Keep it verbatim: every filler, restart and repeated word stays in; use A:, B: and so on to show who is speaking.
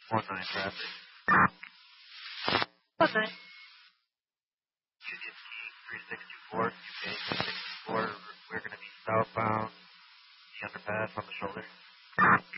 A: One nine traffic.
B: One nine.
A: Union Key three six two four. U K three six two four. We're going to be southbound. The underpass on the shoulder.